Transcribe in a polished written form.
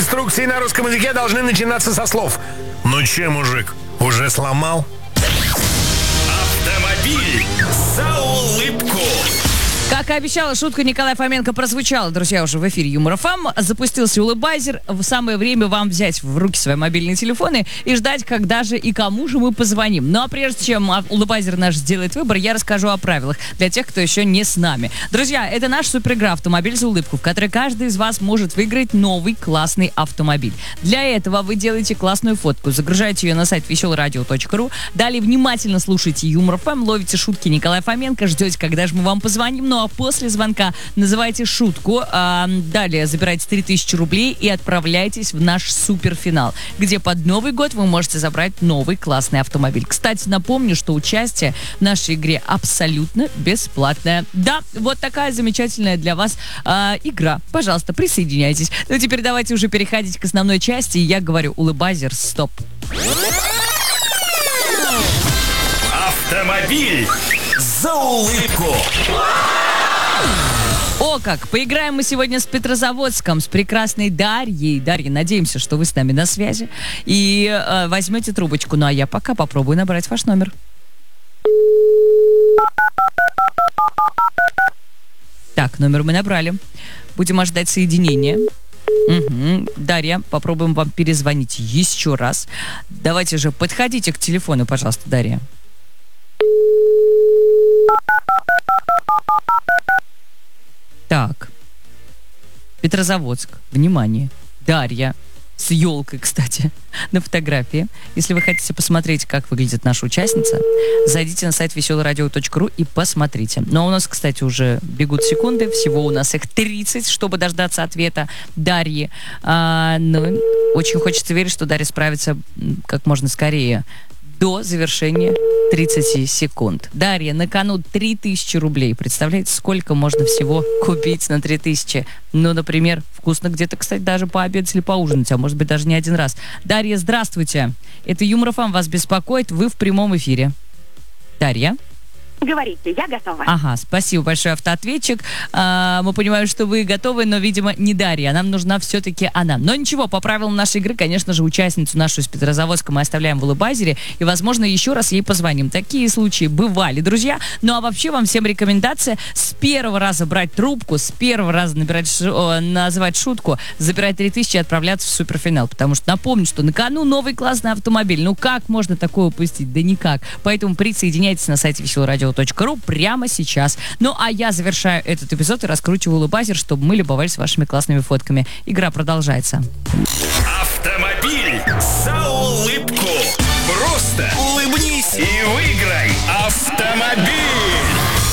инструкции на русском языке должны начинаться со слов: «Ну че, мужик, уже сломал?» Автомобиль за улыбку. Как и обещала, шутка Николая Фоменко прозвучала, друзья, уже в эфире Юмор ФМ. Запустился улыбайзер. В самое время вам взять в руки свои мобильные телефоны и ждать, когда же и кому же мы позвоним. Ну а прежде чем улыбайзер наш сделает выбор, я расскажу о правилах для тех, кто еще не с нами. Друзья, это наш суперигра «Автомобиль за улыбку», в которой каждый из вас может выиграть новый классный автомобиль. Для этого вы делаете классную фотку, загружаете ее на сайт veselradio.ru, далее внимательно слушайте Юмор ФМ, ловите шутки Николая Фоменко, ждете, когда же мы вам позвоним. Ну а после звонка называйте шутку, далее забирайте 3000 рублей и отправляйтесь в наш суперфинал, где под Новый год вы можете забрать новый классный автомобиль. Кстати, напомню, что участие в нашей игре абсолютно бесплатное. Да, вот такая замечательная для вас игра. Пожалуйста, присоединяйтесь. Ну теперь давайте уже переходить к основной части. И я говорю: улыбайзер, стоп. Автомобиль за улыбку. О как! Поиграем мы сегодня с Петрозаводском, с прекрасной Дарьей. Дарья, надеемся, что вы с нами на связи. И возьмете трубочку. Ну а я пока попробую набрать ваш номер. Так, номер мы набрали. Будем ожидать соединения. Угу. Дарья, попробуем вам перезвонить еще раз. Давайте же подходите к телефону, пожалуйста, Дарья. Так, Петрозаводск, внимание, Дарья с елкой, кстати, на фотографии. Если вы хотите посмотреть, как выглядит наша участница, зайдите на сайт veselradio.ru и посмотрите. Но у нас, кстати, уже бегут секунды, всего у нас их 30, чтобы дождаться ответа Дарьи. Ну, очень хочется верить, что Дарья справится как можно скорее, до завершения 30 секунд. Дарья, на кону 3000 рублей. Представляете, сколько можно всего купить на 3000? Ну, например, вкусно где-то, кстати, даже пообедать или поужинать, а может быть даже не один раз. Дарья, здравствуйте. Это Юмор ФМ вас беспокоит. Вы в прямом эфире. Дарья? Говорите, я готова. Ага, спасибо большое, автоответчик. Мы понимаем, что вы готовы, но, видимо, не Дарья. Нам нужна все-таки она. Но ничего, по правилам нашей игры, конечно же, участницу нашу из Петрозаводска мы оставляем в улыбайзере и, возможно, еще раз ей позвоним. Такие случаи бывали, друзья. Ну, а вообще вам всем рекомендация с первого раза брать трубку, с первого раза называть шутку, забирать 3000 и отправляться в суперфинал. Потому что напомню, что на кону новый классный автомобиль. Ну, как можно такое упустить? Да никак. Поэтому присоединяйтесь на сайте veselradio.ru прямо сейчас. Ну, а я завершаю этот эпизод и раскручиваю улыбайзер, чтобы мы любовались вашими классными фотками. Игра продолжается. Автомобиль за улыбку. Просто улыбнись и выиграй автомобиль.